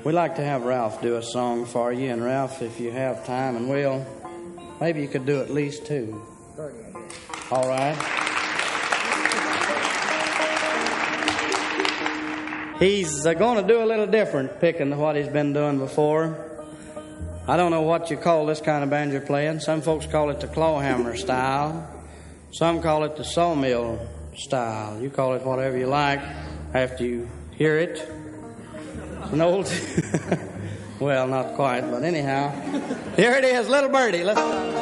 We'd like to have Ralph do a song for you, and Ralph, if you have time and will, maybe you could do at least two. All right. He's going to do a little different picking than what he's been doing before. I don't know what you call this kind of banjo playing. Some folks call it the clawhammer style. Some call it the sawmill style. You call it whatever you like after you hear it. It's an old... well, not quite, but anyhow. Here it is, Little Birdie. Let's...